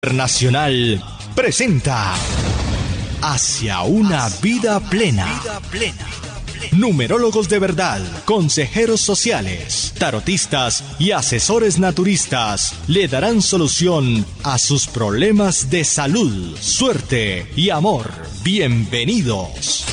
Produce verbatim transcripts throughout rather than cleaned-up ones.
Internacional presenta Hacia una vida plena. Numerólogos de verdad, consejeros sociales, tarotistas y asesores naturistas le darán solución a sus problemas de salud, suerte y amor. Bienvenidos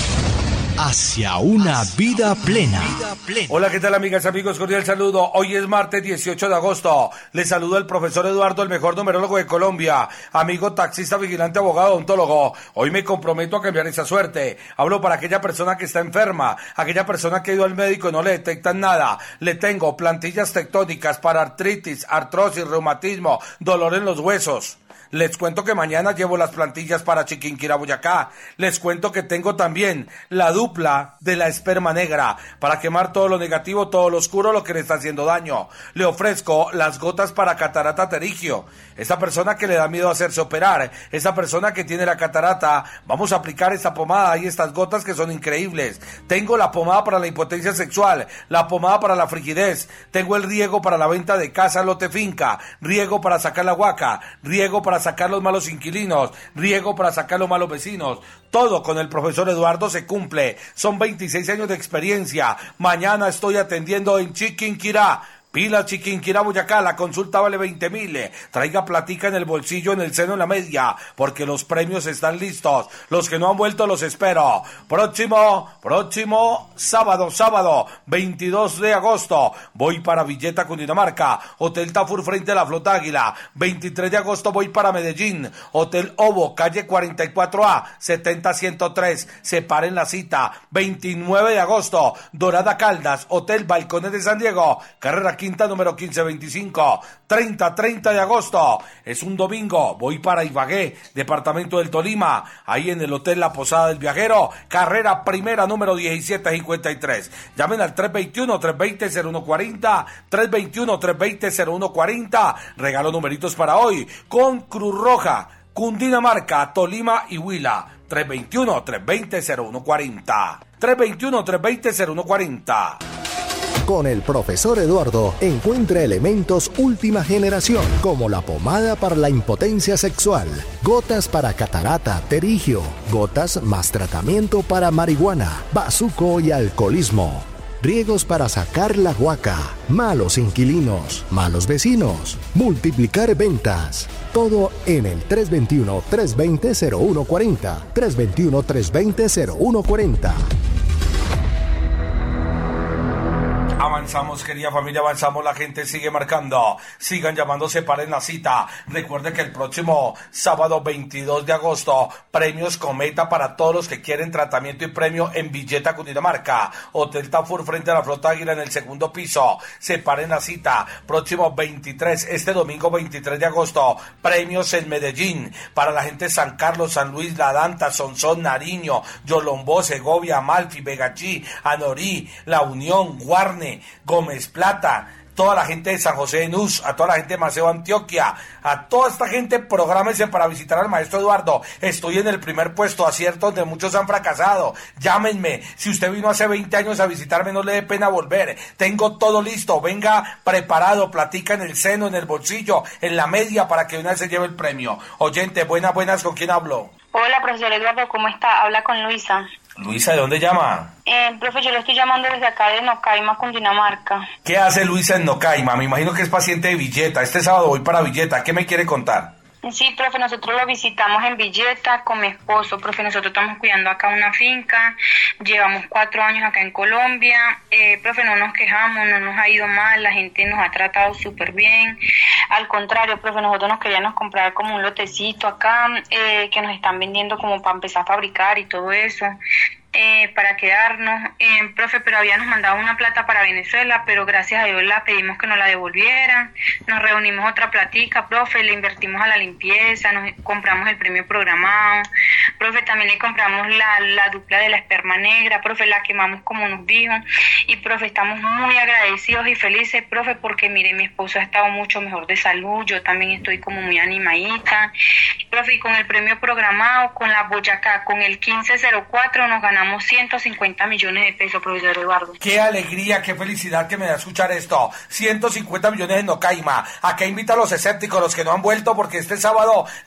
hacia una vida plena. Hola, ¿qué tal, amigas y amigos? Cordial saludo. Hoy es martes dieciocho de agosto. Les saluda el profesor Eduardo, el mejor numerólogo de Colombia. Amigo taxista, vigilante, abogado, odontólogo. Hoy me comprometo a cambiar esa suerte. Hablo para aquella persona que está enferma, aquella persona que ha ido al médico y no le detectan nada. Le tengo plantillas tectónicas para artritis, artrosis, reumatismo, dolor en los huesos. Les cuento que mañana llevo las plantillas para Chiquinquirá, Boyacá. Les cuento que tengo también la dupla de la esperma negra para quemar todo lo negativo, todo lo oscuro, lo que le está haciendo daño. Le ofrezco las gotas para catarata pterigio. Esa persona que le da miedo hacerse operar, esa persona que tiene la catarata, vamos a aplicar esta pomada y estas gotas que son increíbles. Tengo la pomada para la impotencia sexual, la pomada para la frigidez. Tengo el riego para la venta de casa, lote, finca. Riego para sacar la huaca. Riego para sacar los malos inquilinos, riego para sacar los malos vecinos. Todo con el profesor Eduardo se cumple. Son veintiséis años de experiencia. Mañana estoy atendiendo en Chiquinquirá. Pila Chiquinquirá, Boyacá, la consulta vale veinte mil. Traiga platica en el bolsillo, en el seno, en la media, porque los premios están listos. Los que no han vuelto los espero. Próximo, próximo sábado, sábado, veintidós de agosto, voy para Villeta, Cundinamarca, Hotel Tafur frente a la Flota Águila. veintitrés de agosto voy para Medellín, Hotel Ovo, calle cuarenta y cuatro A, setenta ciento tres. Separen la cita. veintinueve de agosto, Dorada Caldas, Hotel Balcones de San Diego, carrera quinta número quince veinticinco. treinta, treinta de agosto, es un domingo, voy para Ibagué, departamento del Tolima, ahí en el Hotel La Posada del Viajero, carrera primera número diecisiete cincuenta y tres. Llamen al tres veintiuno, tres veinte, cero uno cuarenta, tres veintiuno, tres veinte, cero uno cuarenta. Regalo numeritos para hoy con Cruz Roja, Cundinamarca, Tolima y Huila. tres veintiuno, tres veinte, cero uno cuarenta. tres veintiuno, tres veinte, cero uno cuarenta. Con el profesor Eduardo encuentra elementos última generación como la pomada para la impotencia sexual, gotas para catarata, pterigio, gotas más tratamiento para marihuana, bazuco y alcoholismo, riegos para sacar la huaca, malos inquilinos, malos vecinos, multiplicar ventas. Todo en el tres veintiuno, tres veinte, cero uno cuarenta, tres veintiuno, tres veinte, cero uno cuarenta. Avanzamos, querida familia, avanzamos, la gente sigue marcando, sigan llamando, separen la cita. Recuerde que el próximo sábado veintidós de agosto, premios Cometa para todos los que quieren tratamiento y premio en Villeta, Cundinamarca, Hotel Tafur frente a la Flota Águila en el segundo piso. Separen la cita. Próximo veintitrés, este domingo veintitrés de agosto, premios en Medellín para la gente de San Carlos, San Luis, La Danta, Sonsón, Nariño, Yolombó, Segovia, Amalfi, Vegachí, Anorí, La Unión, Guarne, Gómez Plata, toda la gente de San José de Nus, a toda la gente de Maceo, Antioquia, a toda esta gente, prográmense para visitar al maestro Eduardo. Estoy en el primer puesto, acierto donde muchos han fracasado. Llámenme, si usted vino hace veinte años a visitarme, no le dé pena volver. Tengo todo listo, venga preparado, platica en el seno, en el bolsillo, en la media, para que una vez se lleve el premio. Oyente, buenas, buenas, ¿con quién hablo? Hola, profesor Eduardo, ¿cómo está? Habla con Luisa. Luisa, ¿de dónde llama? Eh, profe, yo le estoy llamando desde acá de Nocaima, Cundinamarca. ¿Qué hace Luisa en Nocaima? Me imagino que es paciente de Villeta. Este sábado voy para Villeta. ¿Qué me quiere contar? Sí, profe, nosotros lo visitamos en Villeta con mi esposo. Profe, nosotros estamos cuidando acá una finca. Llevamos cuatro años acá en Colombia. Eh, profe, no nos quejamos, no nos ha ido mal. La gente nos ha tratado súper bien. Al contrario, profe, nosotros nos queríamos comprar como un lotecito acá, eh, que nos están vendiendo como para empezar a fabricar y todo eso. Eh, para quedarnos, eh, profe, pero habíamos mandado una plata para Venezuela, pero gracias a Dios la pedimos que nos la devolvieran. Nos reunimos otra platica, profe, le invertimos a la limpieza, nos compramos el premio programado, profe, también le compramos la, la dupla de la esperma negra, profe, la quemamos como nos dijo, y profe, estamos muy agradecidos y felices, profe, porque mire, mi esposo ha estado mucho mejor de salud, yo también estoy como muy animadita, Profe, y con el premio programado, con la Boyacá, con el quince cero cuatro, nos ganamos ciento cincuenta millones de pesos, profesor Eduardo. Qué alegría, qué felicidad que me da escuchar esto. ciento cincuenta millones en Nocaima. Acá invita a los escépticos, los que no han vuelto, porque este sábado